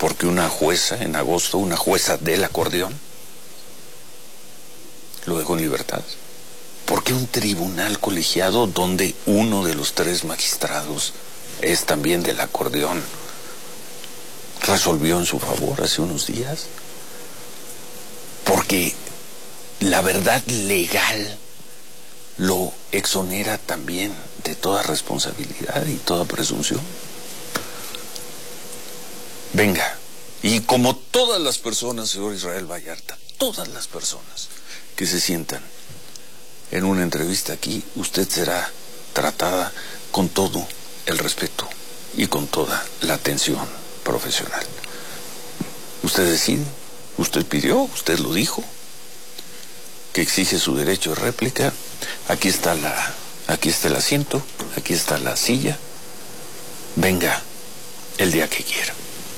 porque una jueza en agosto, una jueza del acordeón, lo dejó en libertad. Porque un tribunal colegiado donde uno de los 3 magistrados es también del acordeón resolvió en su favor hace unos días. Porque la verdad legal lo exonera también de toda responsabilidad y toda presunción. Venga, y como todas las personas, señor Israel Vallarta, todas las personas que se sientan en una entrevista aquí, usted será tratada con todo el respeto y con toda la atención profesional. Usted decide, usted pidió, usted lo dijo, que exige su derecho de réplica. Aquí está el asiento, aquí está la silla. Venga el día que quiera.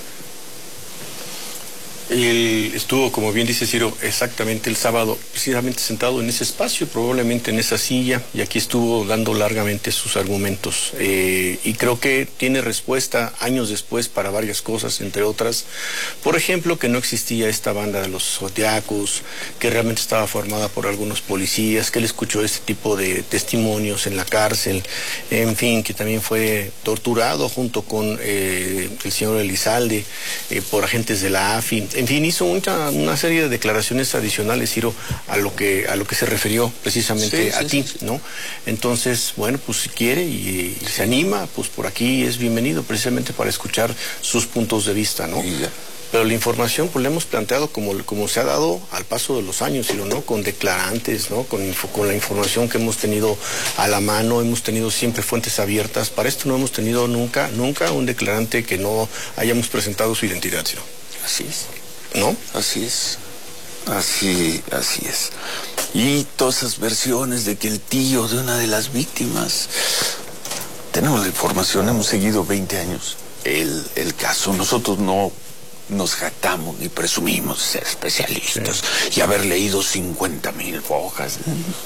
Él estuvo, como bien dice Ciro, exactamente el sábado, precisamente sentado en ese espacio, probablemente en esa silla, y aquí estuvo dando largamente sus argumentos. Y creo que tiene respuesta años después para varias cosas, entre otras, por ejemplo, que no existía esta banda de los zodiacos, que realmente estaba formada por algunos policías, que él escuchó este tipo de testimonios en la cárcel, en fin, que también fue torturado junto con el señor Elizalde por agentes de la AFI. En fin, hizo una serie de declaraciones adicionales, Ciro, a lo que se refirió precisamente a ti, ¿no? Entonces, bueno, pues si quiere y se anima, pues por aquí es bienvenido, precisamente para escuchar sus puntos de vista, ¿no? Pero la información, pues la hemos planteado como se ha dado al paso de los años, Ciro, ¿no? Con declarantes, ¿no? Con la información que hemos tenido a la mano, hemos tenido siempre fuentes abiertas. Para esto no hemos tenido nunca un declarante que no hayamos presentado su identidad, Ciro. Así es. ¿No? Así es. Así es. Y todas esas versiones de que el tío de una de las víctimas... Tenemos la información, hemos seguido 20 años el caso. Nosotros no nos jactamos ni presumimos de ser especialistas y haber leído 50,000 hojas.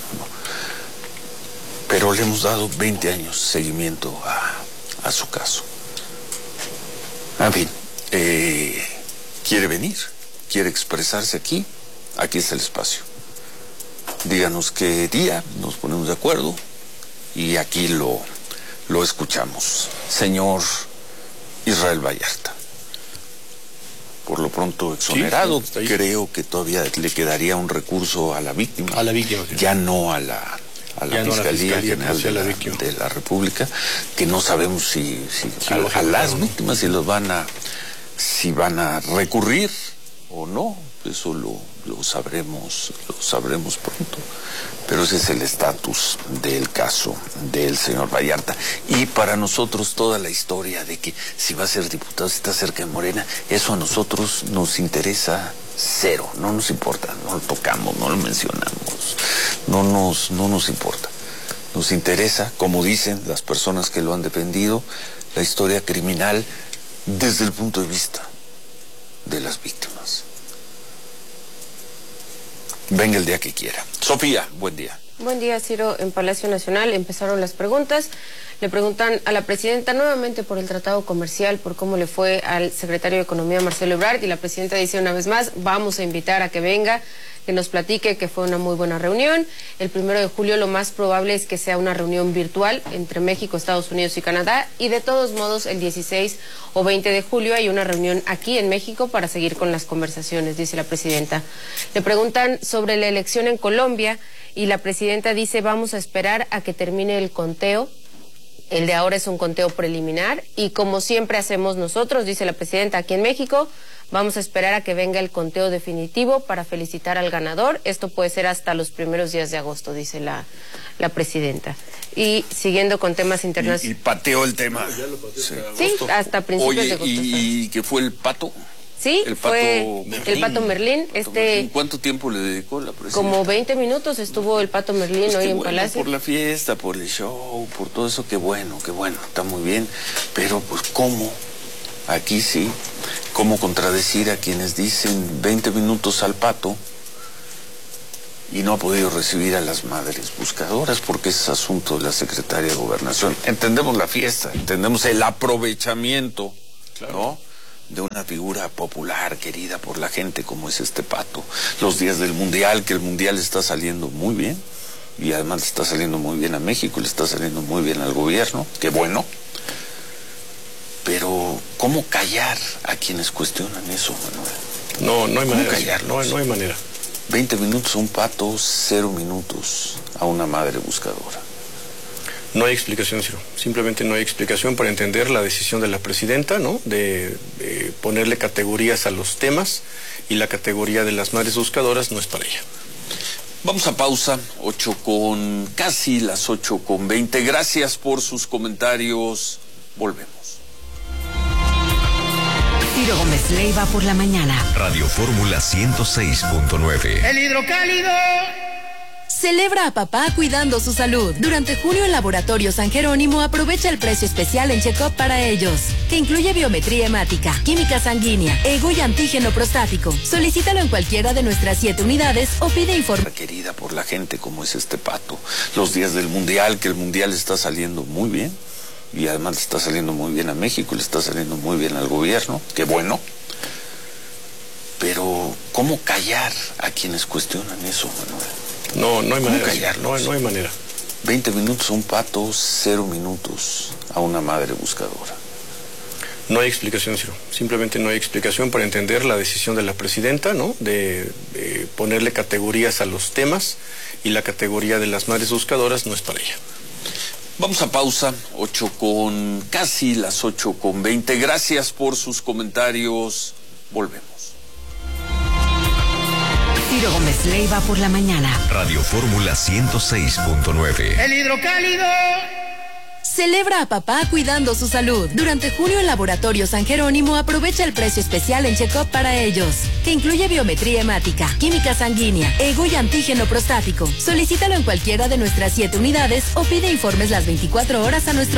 Pero le hemos dado 20 años seguimiento a su caso. En fin, ¿quiere venir? ¿Quiere expresarse aquí? Aquí está el espacio. Díganos qué día, nos ponemos de acuerdo y aquí lo escuchamos. Señor Israel Vallarta, por lo pronto exonerado, creo que todavía le quedaría un recurso a la víctima. A la víctima. Ya no a la Fiscalía General de la República, que no sabemos si a las víctimas si van a recurrir o no. Eso lo sabremos pronto. Pero ese es el estatus del caso del señor Vallarta. Y para nosotros toda la historia de que si va a ser diputado, si está cerca de Morena, eso a nosotros nos interesa cero, no nos importa, no lo tocamos, no lo mencionamos, no nos importa. Nos interesa, como dicen las personas que lo han defendido, la historia criminal desde el punto de vista de las víctimas. Venga el día que quiera. Sofía, buen día. Buen día, Ciro. En Palacio Nacional empezaron las preguntas. Le preguntan a la presidenta nuevamente por el tratado comercial, por cómo le fue al secretario de Economía, Marcelo Ebrard, y la presidenta dice una vez más, vamos a invitar a que venga, que nos platique que fue una muy buena reunión. El 1 de julio lo más probable es que sea una reunión virtual entre México, Estados Unidos y Canadá, y de todos modos el 16 o 20 de julio hay una reunión aquí en México para seguir con las conversaciones, dice la presidenta. Le preguntan sobre la elección en Colombia y la presidenta dice, vamos a esperar a que termine el conteo. El de ahora es un conteo preliminar y como siempre hacemos nosotros, dice la presidenta, aquí en México, vamos a esperar a que venga el conteo definitivo para felicitar al ganador. Esto puede ser hasta los primeros días de agosto, dice la presidenta. Y siguiendo con temas internacionales. Y pateó el tema. Sí, hasta principios de agosto. ¿Y qué fue el pato? Sí, fue el Pato Merlín. ¿Cuánto tiempo le dedicó la presidenta? Como 20 minutos estuvo el Pato Merlín hoy en Palacio. Por la fiesta, por el show, por todo eso, qué bueno, está muy bien. Pero pues ¿cómo? Aquí sí, ¿cómo contradecir a quienes dicen 20 minutos al Pato y no ha podido recibir a las madres buscadoras? Porque ese es asunto de la secretaria de Gobernación. Entendemos la fiesta, entendemos el aprovechamiento, claro, ¿no?, de una figura popular, querida por la gente como es este Pato. Los días del Mundial, que el Mundial está saliendo muy bien, y además está saliendo muy bien a México, le está saliendo muy bien al gobierno, qué bueno. Pero, ¿cómo callar a quienes cuestionan eso, Manuel? No hay manera. No hay manera. 20 minutos a un Pato, 0 minutos a una madre buscadora. No hay explicación, Ciro. Simplemente no hay explicación para entender la decisión de la presidenta, ¿no? De ponerle categorías a los temas, y la categoría de las madres buscadoras no es para ella. Vamos a pausa, casi las 8:20. Gracias por sus comentarios. Volvemos. Ciro Gómez Leiva por la mañana. Radio Fórmula 106.9. El hidrocálido. Celebra a papá cuidando su salud. Durante junio el Laboratorio San Jerónimo aprovecha el precio especial en check-up para ellos, que incluye biometría hemática, química sanguínea, ego y antígeno prostático. Solicítalo en cualquiera de nuestras 7 unidades o pide informe. Querida por la gente como es este Pato. Los días del Mundial, que el Mundial está saliendo muy bien, y además le está saliendo muy bien a México, le está saliendo muy bien al gobierno, qué bueno. Pero, ¿cómo callar a quienes cuestionan eso, Manuel? No hay manera. No hay manera. 20 minutos a un Pato, 0 minutos a una madre buscadora. No hay explicación, Ciro. Simplemente no hay explicación para entender la decisión de la presidenta, ¿no? De ponerle categorías a los temas, y la categoría de las madres buscadoras no es para ella. Vamos a pausa, casi las 8:20. Gracias por sus comentarios. Volvemos. Ciro Gómez Leiva por la mañana. Radio Fórmula 106.9. El hidrocálido. Celebra a papá cuidando su salud. Durante junio el Laboratorio San Jerónimo aprovecha el precio especial en check-up para ellos, que incluye biometría hemática, química sanguínea, ego y antígeno prostático. Solicítalo en cualquiera de nuestras 7 unidades o pide informes las 24 horas a nuestro